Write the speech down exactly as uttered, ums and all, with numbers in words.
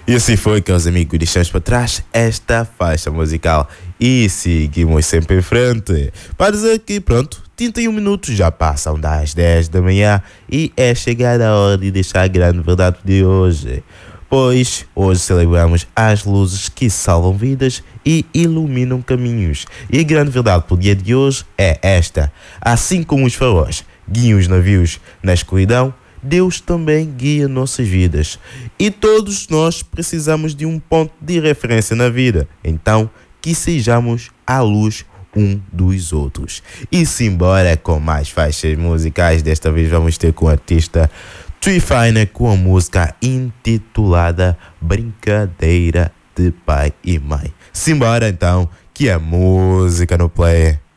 E assim foi, que os amigos, deixamos para trás esta faixa musical e seguimos sempre em frente. Para dizer que, pronto, trinta e um minutos já passam das dez da manhã e é chegada a hora de deixar a grande verdade de hoje. Pois hoje celebramos as luzes que salvam vidas e iluminam caminhos. E a grande verdade para o dia de hoje é esta: assim como os faróis guiam os navios na escuridão, Deus também guia nossas vidas. E todos nós precisamos de um ponto de referência na vida. Então, que sejamos a luz um dos outros. E simbora com mais faixas musicais. Desta vez vamos ter com o artista Three Finer com a música intitulada Brincadeira de Pai e Mãe. Simbora então, que é música no play.